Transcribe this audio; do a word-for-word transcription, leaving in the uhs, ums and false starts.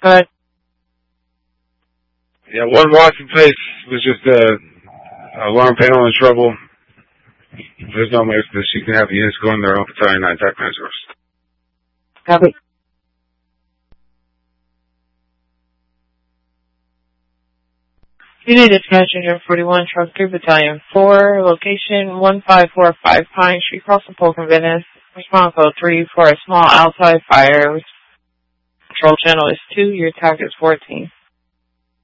Good. Yeah, one Watson Place was just a alarm panel in trouble. There's no way that she can have the units go in their own battalion nine attack resource. Copy. Unit dispatch Engine forty-one, Truck three, Battalion four, location one five four five Pine Street, across the Polk in Venice. Response code three for a small outside fire. Control channel is two, your target is fourteen.